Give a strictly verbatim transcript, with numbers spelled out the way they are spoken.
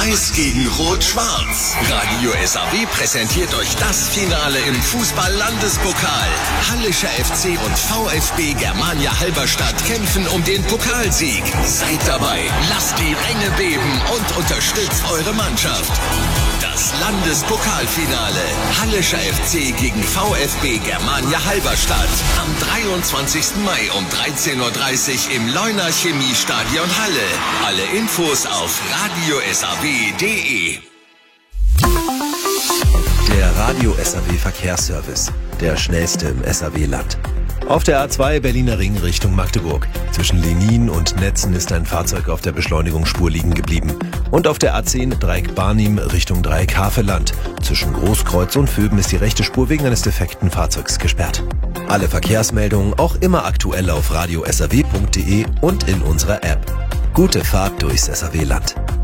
Weiß gegen Rot-Schwarz. Radio S A W präsentiert euch das Finale im Fußball-Landespokal. Hallischer F C und VfB Germania Halberstadt kämpfen um den Pokalsieg. Seid dabei, lasst die Ränge beben und unterstützt eure Mannschaft. Das Landespokalfinale. Hallischer F C gegen VfB Germania Halberstadt. Am dreiundzwanzigsten Mai um dreizehn Uhr dreißig im Leuner Chemiestadion Halle. Alle Infos auf radio s a w punkt d e. Der Radio S A W Verkehrsservice. Der schnellste im S A W-Land. Auf der A zwei Berliner Ring Richtung Magdeburg. Zwischen Lenin und Netzen ist ein Fahrzeug auf der Beschleunigungsspur liegen geblieben. Und auf der A zehn Dreieck Barnim Richtung Dreieck Havelland. Zwischen Großkreuz und Vöben ist die rechte Spur wegen eines defekten Fahrzeugs gesperrt. Alle Verkehrsmeldungen auch immer aktuell auf radio s a w punkt d e und in unserer App. Gute Fahrt durchs S A W-Land.